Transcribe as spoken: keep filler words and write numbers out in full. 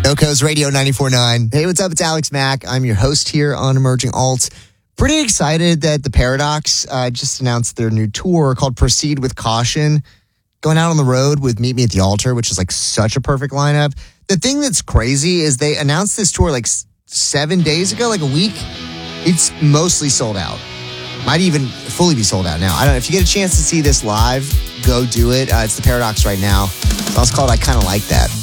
Noco's Radio ninety-four point nine. Hey, what's up? It's Alex Mack. I'm your host here on Emerging Alt. Pretty excited that the Paradox uh, just announced their new tour called Proceed with Caution. Going out on the road with Meet Me at the Altar, which is like such a perfect lineup. The thing that's crazy is they announced this tour like s- seven days ago, like a week. It's mostly sold out. Might even fully be sold out now. I don't know. If you get a chance to see this live, go do it. Uh, it's the Paradox right now. It's also called I Kinda Like That.